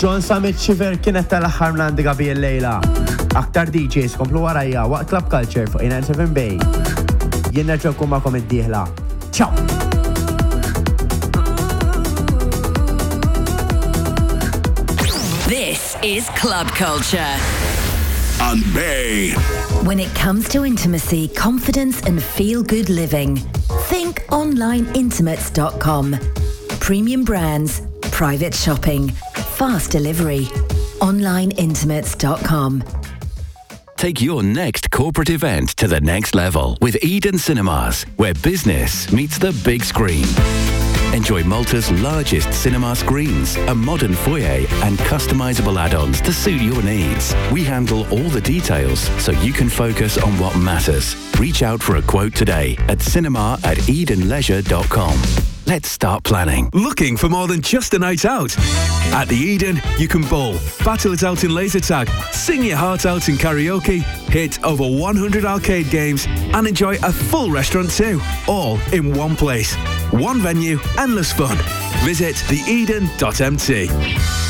John Summit Shiver kienet tal-aħħar mlandi Gabriel Lejla. Aktar DJs komplu warajja waqt Club Culture fuq 97 Bay. Jien nerġgħu magħkom id-dieħla. Ciao! This is Club Culture on Bay. When it comes to intimacy, confidence and feel-good living, think onlineintimates.com. Premium brands, private shopping, fast delivery. onlineintimates.com. Take your next corporate event to the next level with Eden Cinemas, where business meets the big screen. Enjoy Malta's largest cinema screens, a modern foyer and customizable add-ons to suit your needs. We handle all the details so you can focus on what matters. Reach out for a quote today at cinema@edenleisure.com. Let's start planning. Looking for more than just a night out? At the Eden, you can bowl, battle it out in laser tag, sing your heart out in karaoke, hit over 100 arcade games, and enjoy a full restaurant too, all in one place. One venue, endless fun. Visit theeden.mt.